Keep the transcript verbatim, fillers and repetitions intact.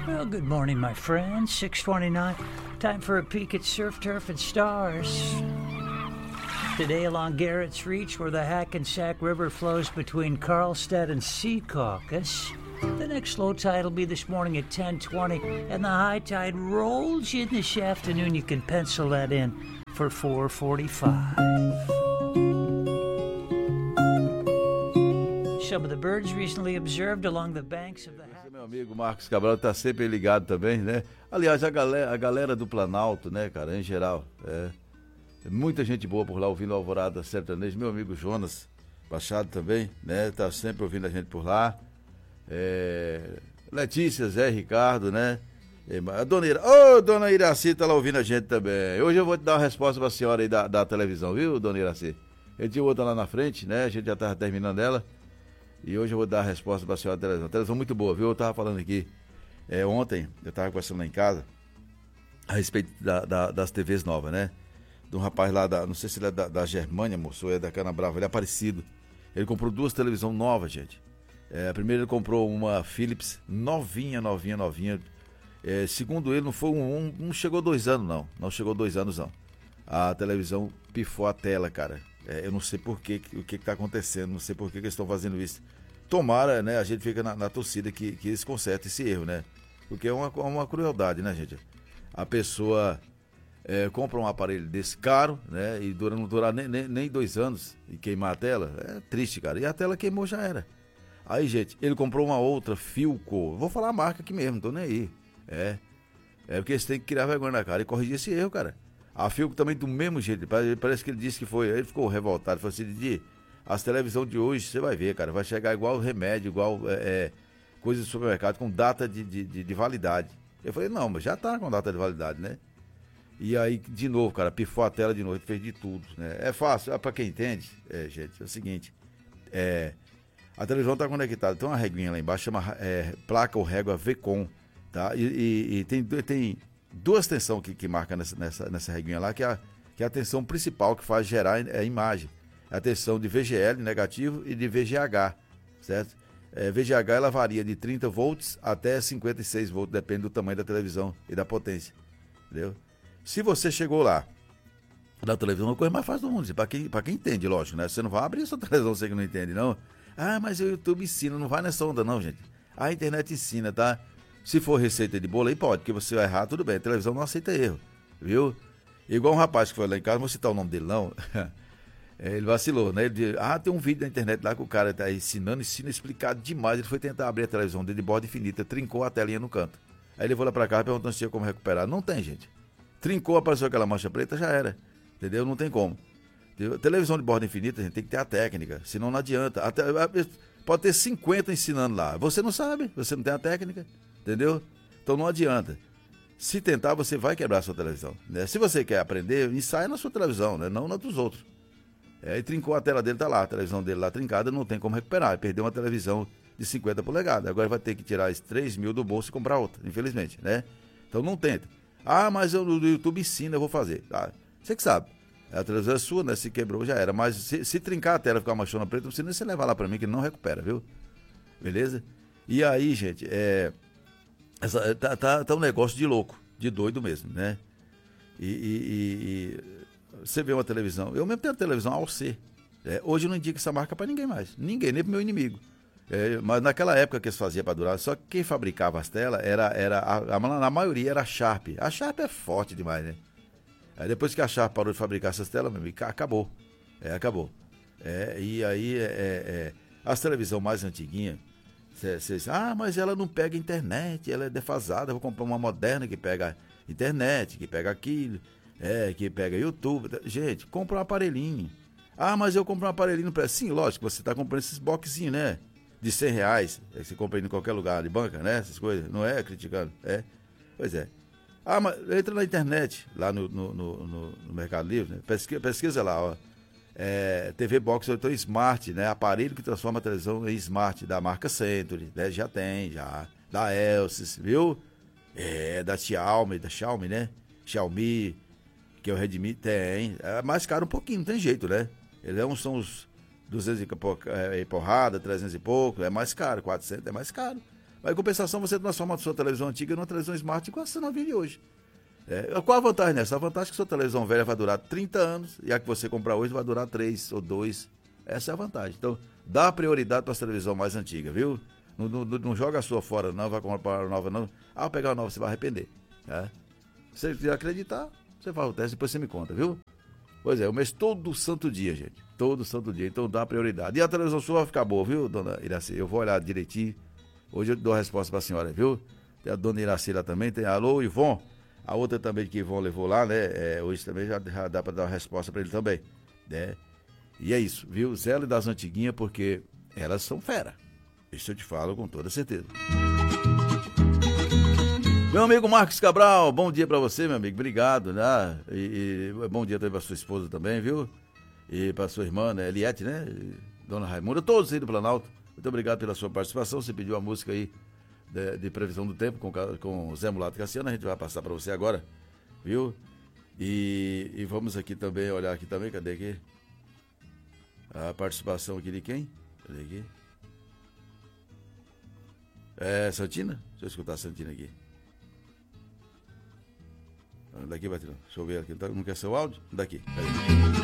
Well, good morning, my friends. six twenty-nine. Time for a peek at Surf, Turf, and Stars. Today along Garrett's Reach, where the Hackensack River flows between Carlstadt and Secaucus. The next low tide will be this morning at ten twenty, and the high tide rolls in this afternoon. You can pencil that in for four forty-five. Some of the birds recently observed along the banks of the... Esse meu amigo Marcos Cabral tá sempre ligado também, né? Aliás, a galera, a galera do Planalto, né, cara, em geral, é... muita gente boa por lá ouvindo a Alvorada Sertaneja. Meu amigo Jonas Machado também, né? Tá sempre ouvindo a gente por lá. É... Letícia, Zé, Ricardo, né? A dona Ira... Ô, oh, dona Iraci tá lá ouvindo a gente também. Hoje eu vou te dar uma resposta pra senhora aí da, da televisão, viu, dona Iraci? Eu tinha outra lá na frente, né? A gente já tava terminando ela. E hoje eu vou dar a resposta pra senhora da televisão. A televisão muito boa, viu? Eu tava falando aqui é, ontem, eu tava conversando lá em casa a respeito da, da, das T Vs novas, né? De um rapaz lá, da, não sei se ele é da, da Germânia, moço, ou é da Cana Brava, ele é Aparecido. Ele comprou duas televisões novas, gente. É, primeiro ele comprou uma Philips novinha, novinha, novinha. É, segundo ele, não foi um, um, não chegou dois anos, não. Não chegou dois anos, não. A televisão pifou a tela, cara. É, eu não sei por que, o que está acontecendo, não sei por que, que eles estão fazendo isso. Tomara, né, a gente fica na, na torcida que, que eles consertem esse erro, né? Porque é uma, uma crueldade, né, gente? A pessoa é, compra um aparelho desse caro, né, e dura, não durar nem, nem, nem dois anos e queimar a tela, é triste, cara. E a tela queimou, já era. Aí, gente, ele comprou uma outra, Philco. Vou falar a marca aqui mesmo, não tô nem aí. É, é porque eles têm que criar vergonha na cara e corrigir esse erro, cara. A Philco também do mesmo jeito, parece que ele disse que foi, ele ficou revoltado, falou assim, Didi, as televisões de hoje, você vai ver, cara, vai chegar igual remédio, igual é, é, coisa de supermercado com data de, de, de, de validade. Eu falei, não, mas já tá com data de validade, né? E aí, de novo, cara, pifou a tela de novo, fez de tudo, né? É fácil, é pra quem entende, é, gente, é o seguinte, é, a televisão tá conectada, tem uma reguinha lá embaixo, chama é, placa ou régua Vcom, tá? E, e, e tem, tem duas tensões que, que marcam nessa, nessa, nessa reguinha lá, que é, a, que é a tensão principal que faz gerar a imagem. A tensão de V G L negativo e de V G H, certo? É, V G H ela varia de trinta volts até cinquenta e seis volts, depende do tamanho da televisão e da potência, entendeu? Se você chegou lá, da televisão é uma coisa mais fácil do mundo, para quem, pra quem entende, lógico, né? Você não vai abrir sua televisão, você que não entende, não. Ah, mas o YouTube ensina, não vai nessa onda não, gente. A internet ensina, tá? Se for receita de bolo aí pode, porque você vai errar, tudo bem, a televisão não aceita erro, viu? Igual um rapaz que foi lá em casa, não vou citar o nome dele não... É, ele vacilou, né? Ele disse, ah, tem um vídeo na internet lá que o cara tá ensinando, ensina explicado demais. Ele foi tentar abrir a televisão dele de borda infinita, trincou a telinha no canto. Aí ele foi lá pra cá perguntando se tinha como recuperar. Não tem, gente. Trincou, apareceu aquela mancha preta, já era. Entendeu? Não tem como. Entendeu? Televisão de borda infinita, a gente tem que ter a técnica, senão não adianta. Até, pode ter cinquenta ensinando lá. Você não sabe, você não tem a técnica, entendeu? Então não adianta. Se tentar, você vai quebrar a sua televisão, né? Se você quer aprender, ensaia na sua televisão, né? Não na dos outros. É, e trincou a tela dele, tá lá, a televisão dele lá trincada, não tem como recuperar. Ele perdeu uma televisão de cinquenta polegadas. Agora vai ter que tirar esses três mil do bolso e comprar outra, infelizmente, né? Então não tenta. Ah, mas eu, no YouTube ensina, eu vou fazer. Ah, você que sabe. A televisão é sua, né? Se quebrou, já era. Mas se, se trincar a tela e ficar uma chona preta, não precisa nem você levar lá pra mim, que ele não recupera, viu? Beleza? E aí, gente, é... Essa, tá, tá, tá um negócio de louco, de doido mesmo, né? E... e, e você vê uma televisão, eu mesmo tenho a televisão A O C, é, hoje eu não indico essa marca para ninguém mais, ninguém, nem pro meu inimigo, é, mas naquela época que eles faziam para durar, só que quem fabricava as telas, era, era a, a, na maioria era a Sharp, a Sharp é forte demais, né? Aí depois que a Sharp parou de fabricar essas telas, meu amigo, acabou, é, acabou, é, e aí é, é, as televisões mais antiguinhas, você diz, ah, mas ela não pega internet, ela é defasada, vou comprar uma moderna que pega internet, que pega aquilo. É, que pega YouTube. Gente, compra um aparelhinho. Ah, mas eu compro um aparelhinho. Pra... Sim, lógico, você tá comprando esses boxinhos, né? De cem reais. É que você compra aí em qualquer lugar de banca, né? Essas coisas. Não é criticando. É. Pois é. Ah, mas entra na internet, lá no, no, no, no Mercado Livre, né? Pesquisa, pesquisa lá, ó. É, T V Box ou então Smart, né? Aparelho que transforma a televisão em Smart, da marca Century, né? Já tem, já. Da Elsys, viu? É, da Xiaomi, da Xiaomi, né? Xiaomi. Que o Redmi tem, é mais caro um pouquinho, não tem jeito, né? Eles é, são os duzentos e porrada, trezentos e pouco, é mais caro, quatrocentos é mais caro. Mas em compensação, você transforma a sua televisão antiga numa televisão smart igual você não vive hoje. É, qual a vantagem nessa? A vantagem é que sua televisão velha vai durar trinta anos e a que você comprar hoje vai durar três ou dois. Essa é a vantagem. Então, dá prioridade para a televisão mais antiga, viu? Não, não, não joga a sua fora, não vai comprar uma nova, não. Ah, pegar uma nova, você vai arrepender. Né? Se você acreditar, você faz o teste, depois você me conta, viu? Pois é, o mês todo santo dia, gente. Todo santo dia. Então dá prioridade. E a televisão sua vai ficar boa, viu, dona Iraci? Eu vou olhar direitinho. Hoje eu dou a resposta para a senhora, viu? Tem a dona Iraci lá também. Tem alô, Ivon. A outra também que Ivon levou lá, né? É, hoje também já, já dá para dar uma resposta para ele também. Né? E é isso, viu? Zelo das antiguinhas, porque elas são fera. Isso eu te falo com toda certeza. Meu amigo Marcos Cabral, bom dia pra você, meu amigo, obrigado, né? E, e bom dia também pra sua esposa também, viu? E pra sua irmã, né? Eliette, né? E Dona Raimunda, todos aí do Planalto. Muito obrigado pela sua participação. Você pediu a música aí de, de previsão do tempo com, com o Zé Mulato Cassiano, a gente vai passar pra você agora, viu? E, e vamos aqui também, olhar aqui também, cadê aqui? A participação aqui de quem? Cadê aqui? É Santina? Deixa eu escutar a Santina aqui. Daqui vai tirar. Deixa eu ver aqui. Não quer seu áudio? Daqui. Peraí.